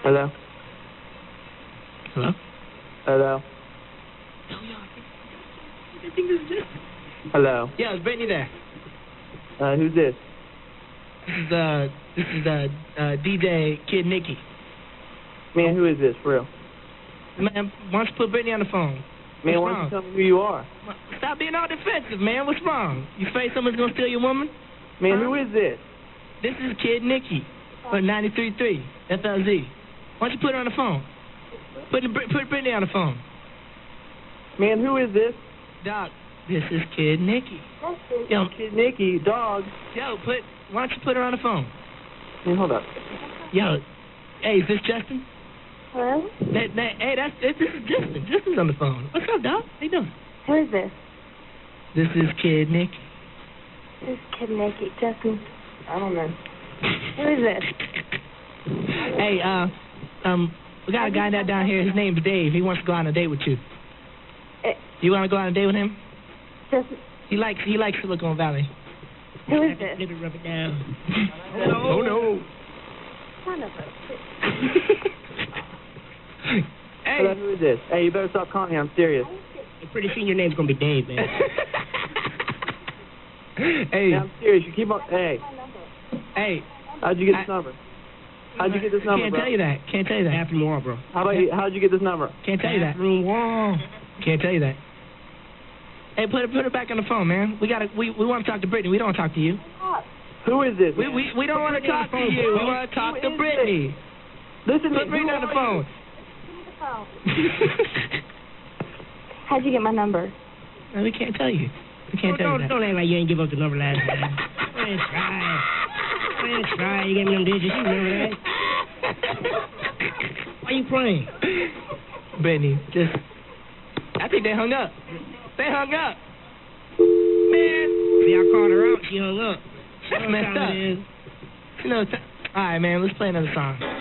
Hello? Hello? Hello? Hello? Yeah, it's Brittany there. Who's this? This is DJ Kid Nicky. Man, who is this, for real? Man, why don't you put Brittany on the phone? Man, What's why don't wrong? you tell me who you are? Stop being all defensive, man. What's wrong? You afraid someone's gonna steal your woman? Man, who is this? This is Kid Nicky on 93.3 FLZ. Why don't you put her on the phone? Put Brittany on the phone. Man, who is this? Doc, this is Kid Nicky. Yo, Kid Nicky, dog. yo, why don't you put her on the phone? Man, hold up. Yo, hey, is this Justin? Hello? This is Justin. Justin's on the phone. What's up, Doc? How you doing? Who is this? This is Kid Nicky. This is Kid Nicky. Justin. I don't know. Who is this? Hey, we got a guy down here. His name's Dave. He wants to go on a date with you. You want to go on a date with him? Justin. He likes Silicon Valley. Who is this? Rub it down. Oh no. Son of a... Hey. Hello, who is this? Hey, you better stop calling me. I'm serious. Pretty soon your name's gonna be Dave, man. Hey. Man, I'm serious. You keep on... Hey. Hey. How'd you get this number? How'd you get this number, Can't bro? tell you that. Can't tell you that. Bathroom wall, bro. How'd you get this number? Can't tell you that. Bathroom wall. Can't tell you that. Hey, put her back on the phone, man. We want to talk to Brittany. We don't want to talk to you. Who is this? We don't want to talk to you. We want to talk to Brittany. Listen, put Brittany on the phone. How'd you get my number? No, we can't tell you. We can't tell you that. Don't act like you ain't give up the number last time. Go ahead, try. You gave me them digits. You remember that? Why you playing? Brittany, I think they hung up. They hung up. Man. See, I called her out. She hung up. That's messed up. You know, all right, man, let's play another song.